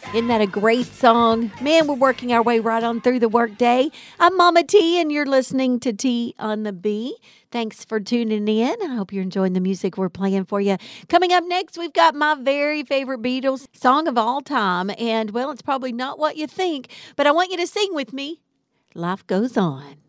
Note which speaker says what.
Speaker 1: Isn't that a great song? Man, we're working our way right on through the workday. I'm Mama T, and you're listening to T on the B. Thanks for tuning in. I hope you're enjoying the music we're playing for you. Coming up next, we've got my very favorite Beatles song of all time. And, well, it's probably not what you think, but I want you to sing with me. Life Goes On.